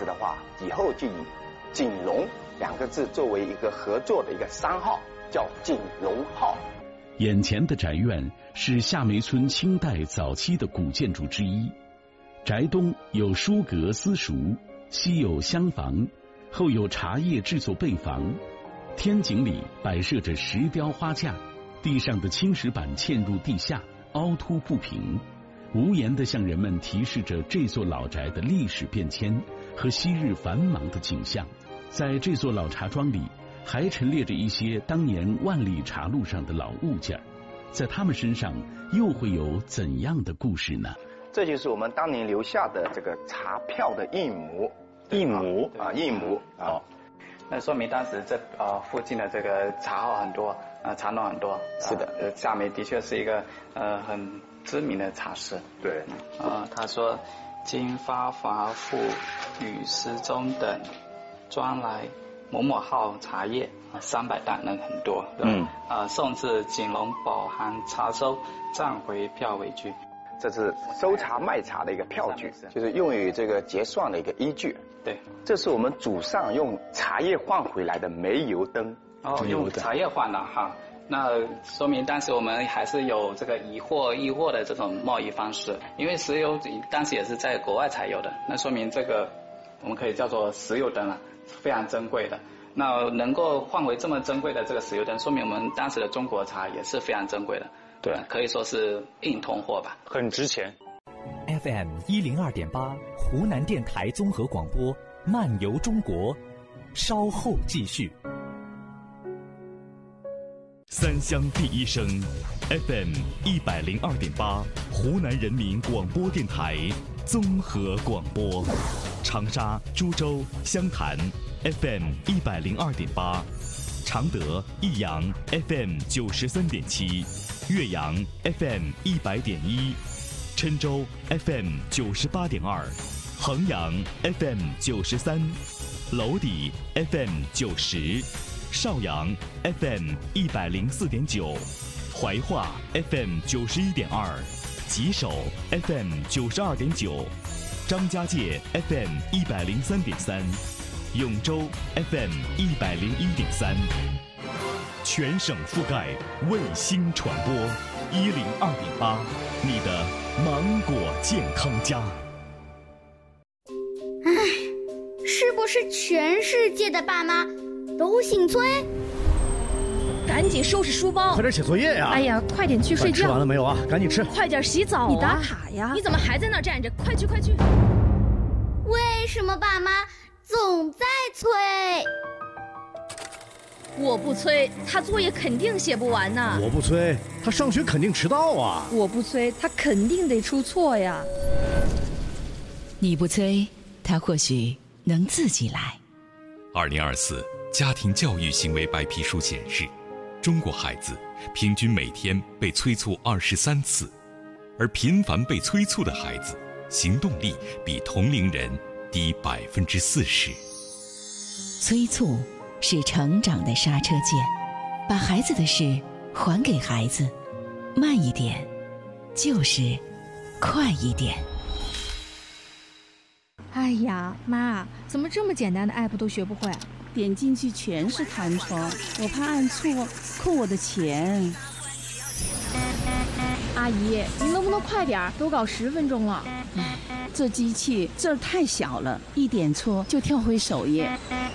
子的话，以后就以锦龙2个字作为一个合作的一个商号，叫锦龙号。 眼前的宅院是夏梅村清代早期的古建筑之一，宅东有书阁私塾，西有厢房，后有茶叶制作备房，天井里摆设着石雕花架，地上的青石板嵌入地下，凹凸不平，无言地向人们提示着这座老宅的历史变迁和昔日繁忙的景象。在这座老茶庄里，还陈列着一些当年万里茶路上的老物件，在他们身上又会有怎样的故事呢？ 这就是我们当年留下的这个茶票的印模，印模啊。 那说明当时这附近的这个茶号很多，茶农很多。 是的， 夏梅的确是一个很知名的茶室。 对。 他说，今发华富与时钟等专来某某号茶叶300担，那很多。送至锦龙宝行茶收，暂回票为据。 这是收茶卖茶的一个票据，就是用于这个结算的一个依据。 对， 这是我们祖上用茶叶换回来的煤油灯。 用茶叶换的哈，那说明当时我们还是有这个以货易货的这种贸易方式，因为石油当时也是在国外才有的，那说明这个我们可以叫做石油灯了，非常珍贵的。那能够换回这么珍贵的这个石油灯，说明我们当时的中国茶也是非常珍贵的。对，可以说是硬通货吧， 很值钱。 FM 102.8，湖南电台综合广播，漫游中国，稍后继续。 三湘第一声 FM 102.8，湖南人民广播电台综合广播，长沙、株洲、湘潭 FM 102.8，常德、益阳 FM 93.7，岳阳 FM 100.1，郴州 FM 98.2，衡阳 FM 93，娄底 FM 90，邵阳 FM 104.9，怀化 FM 91.2，吉首 FM 92.9，张家界 FM 103.3，永州 FM 101.3，全省覆盖卫星传播102.8，你的芒果健康家。 是不是全世界的爸妈都姓崔？ 赶紧收拾书包， 快点写作业呀！ 哎呀，快点去睡觉。 吃完了没有啊？赶紧吃。 快点洗澡啊！你打卡呀！你怎么还在那站着？快去快去！ 为什么爸妈总在催？ 我不催，他作业肯定写不完呢。 我不催，他上学肯定迟到啊。 我不催，他肯定得出错呀。 你不催，他或许能自己来。 2024家庭教育行为白皮书显示，中国孩子平均每天被催促23次，而频繁被催促的孩子，行动力比同龄人低40%。 催促是成长的刹车键，把孩子的事还给孩子，慢一点就是快一点。 哎呀，妈，怎么这么简单的 app 都学不会？ 点进去全是弹窗，我怕按错扣我的钱。 阿姨，您能不能快点？都搞10分钟了。 这机器字儿太小了，一点错就跳回首页。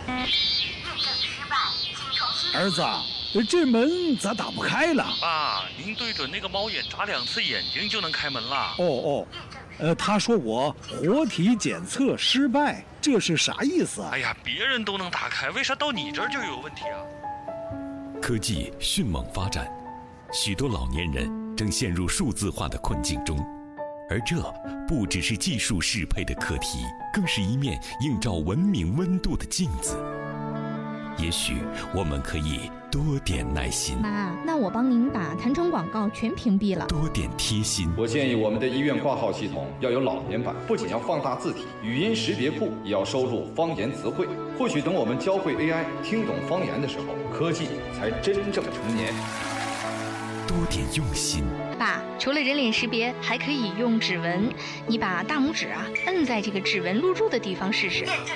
儿子，这门咋打不开了？ 爸，您对准那个猫眼眨2次眼睛就能开门了。 他说我活体检测失败，这是啥意思啊？ 哎呀，别人都能打开，为啥到你这儿就有问题啊？ 科技迅猛发展，许多老年人正陷入数字化的困境中，而这不只是技术适配的课题，更是一面映照文明温度的镜子。也许我们可以多点耐心。 妈，那我帮您把弹窗广告全屏蔽了。 多点贴心。 我建议我们的医院挂号系统要有老年版，不仅要放大字体，语音识别库也要收录方言词汇。或许等我们教会 AI 听懂方言的时候，科技才真正成年。 多点用心。 爸，除了人脸识别，还可以用指纹。你把大拇指摁在这个指纹录入的地方试试。